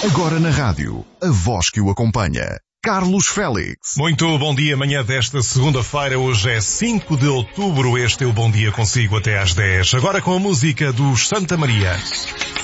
Agora na rádio, a voz que o acompanha. Carlos Félix. Muito bom dia, manhã desta segunda-feira. Hoje é 5 de outubro. Este é o Bom Dia consigo até às 10. Agora com a música dos Santa Maria.